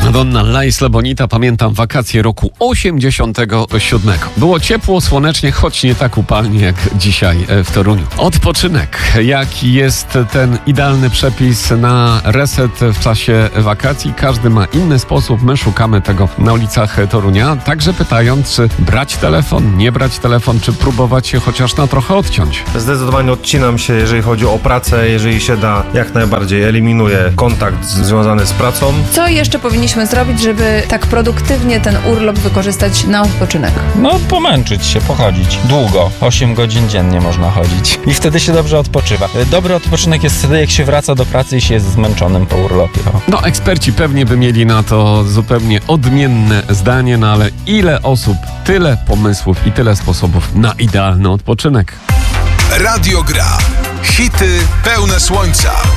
Madonna, La Isla Bonita, pamiętam wakacje roku 87. Było ciepło, słonecznie, choć nie tak upalnie jak dzisiaj w Toruniu. Odpoczynek. Jaki jest ten idealny przepis na reset w czasie wakacji? Każdy ma inny sposób. My szukamy tego na ulicach Torunia, także pytając, czy brać telefon, nie brać telefon, czy próbować się chociaż na trochę odciąć. Zdecydowanie odcinam się, jeżeli chodzi o pracę, jeżeli się da, jak najbardziej eliminuję kontakt związany z pracą. Co jeszcze powinniśmy zrobić, żeby tak produktywnie ten urlop wykorzystać na odpoczynek? No, pomęczyć się, pochodzić. Długo. 8 godzin dziennie można chodzić. I wtedy się dobrze odpoczywa. Dobry odpoczynek jest wtedy, jak się wraca do pracy i się jest zmęczonym po urlopie. No, eksperci pewnie by mieli na to zupełnie odmienne zdanie, no ale ile osób, tyle pomysłów i tyle sposobów na idealny odpoczynek. Radio Gra. Hity pełne słońca.